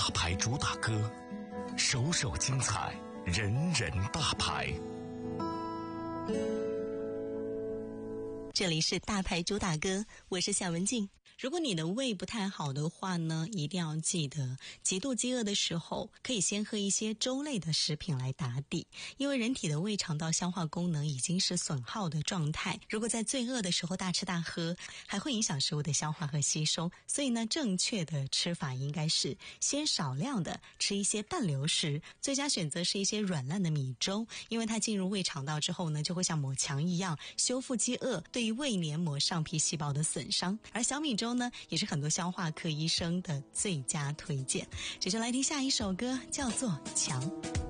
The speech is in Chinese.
大牌主打歌，首首精彩，人人大牌。 这里是大牌主打歌，我是夏文静。如果你的胃不太好的话呢，一定要记得极度饥饿的时候可以先喝一些粥类的食品来打底，因为人体的胃肠道消化功能已经是损耗的状态，如果在最饿的时候大吃大喝，还会影响食物的消化和吸收。所以呢，正确的吃法应该是先少量的吃一些半流食，最佳选择是一些软烂的米粥，因为它进入胃肠道之后呢，就会像抹墙一样修复饥饿对于胃黏膜上皮细胞的损伤。而小米粥呢，也是很多消化科医生的最佳推荐。接着来听下一首歌，叫做《墙》。